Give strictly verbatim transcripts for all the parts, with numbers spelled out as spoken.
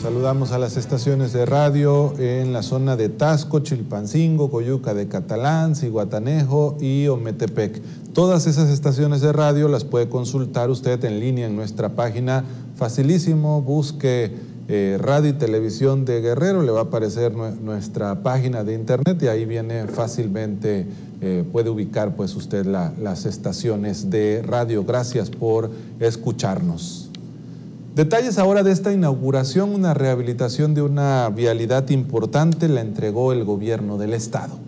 Saludamos a las estaciones de radio en la zona de Tasco, Chilpancingo, Coyuca de Catalán, Zihuatanejo y Ometepec. Todas esas estaciones de radio las puede consultar usted en línea en nuestra página. Facilísimo, busque eh, Radio y Televisión de Guerrero, le va a aparecer nuestra página de internet y ahí viene fácilmente, eh, puede ubicar pues usted la, las estaciones de radio. Gracias por escucharnos. Detalles ahora de esta inauguración, una rehabilitación de una vialidad importante la entregó el gobierno del estado.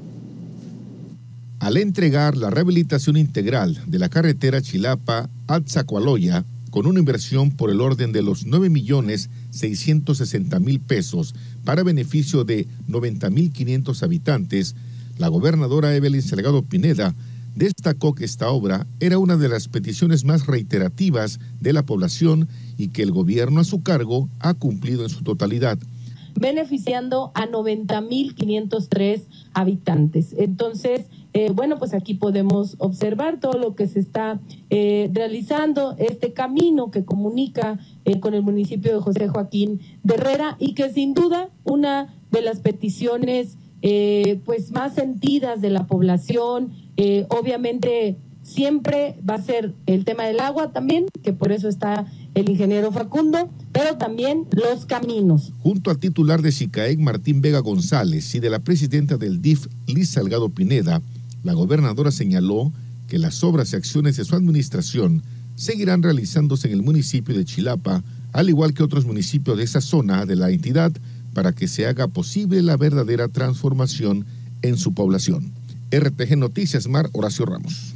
Al entregar la rehabilitación integral de la carretera Chilapa-Atzacoaloya, con una inversión por el orden de los nueve millones seiscientos sesenta mil pesos para beneficio de noventa mil quinientos habitantes, la gobernadora Evelyn Salgado Pineda destacó que esta obra era una de las peticiones más reiterativas de la población y que el gobierno a su cargo ha cumplido en su totalidad, beneficiando a noventa mil quinientos tres habitantes. Entonces, eh, bueno, pues aquí podemos observar todo lo que se está eh, realizando, este camino que comunica eh, con el municipio de José Joaquín de Herrera y que sin duda una de las peticiones eh, pues más sentidas de la población, eh, obviamente siempre va a ser el tema del agua también, que por eso está el ingeniero Facundo, pero también los caminos. Junto al titular de SICAEC, Martín Vega González, y de la presidenta del D I F, Liz Salgado Pineda, la gobernadora señaló que las obras y acciones de su administración seguirán realizándose en el municipio de Chilapa, al igual que otros municipios de esa zona de la entidad, para que se haga posible la verdadera transformación en su población. R T G Noticias, Mar Horacio Ramos.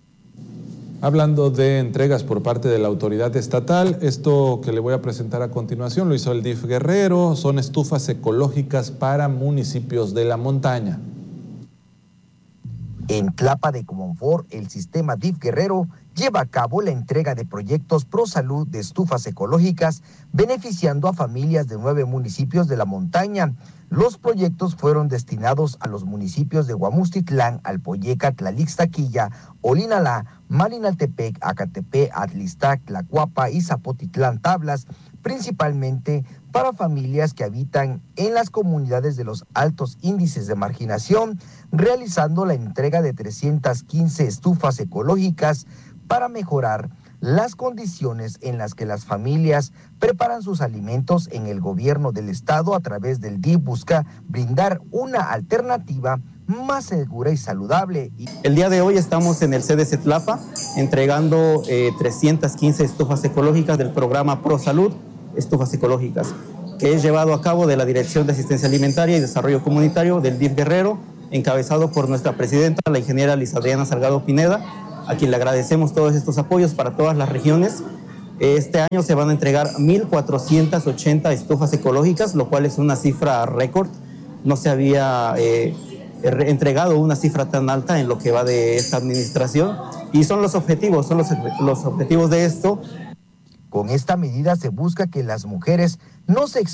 Hablando de entregas por parte de la autoridad estatal, esto que le voy a presentar a continuación lo hizo el D I F Guerrero, son estufas ecológicas para municipios de la montaña. En Tlapa de Comonfort, el sistema D I F Guerrero lleva a cabo la entrega de proyectos pro salud de estufas ecológicas, beneficiando a familias de nueve municipios de la montaña. Los proyectos fueron destinados a los municipios de Guamustitlán, Alpoyeca, Tlalixtaquilla, Olinalá, Malinaltepec, Acatepec, Atlistac, Tlacuapa y Zapotitlán Tablas, principalmente para familias que habitan en las comunidades de los altos índices de marginación, realizando la entrega de trescientas quince estufas ecológicas para mejorar las condiciones en las que las familias preparan sus alimentos. En el gobierno del estado, a través del D I F, busca brindar una alternativa más segura y saludable. El día de hoy estamos en el C D C Tlapa entregando eh, trescientas quince estufas ecológicas del programa Pro Salud, estufas ecológicas, que es llevado a cabo de la Dirección de Asistencia Alimentaria y Desarrollo Comunitario del D I F Guerrero, encabezado por nuestra presidenta, la ingeniera Liz Adriana Salgado Pineda, a quien le agradecemos todos estos apoyos para todas las regiones. Este año se van a entregar mil cuatrocientas ochenta estufas ecológicas, lo cual es una cifra récord. No se había eh, entregado una cifra tan alta en lo que va de esta administración, y son los objetivos, son los, los objetivos de esto. Con esta medida se busca que las mujeres no se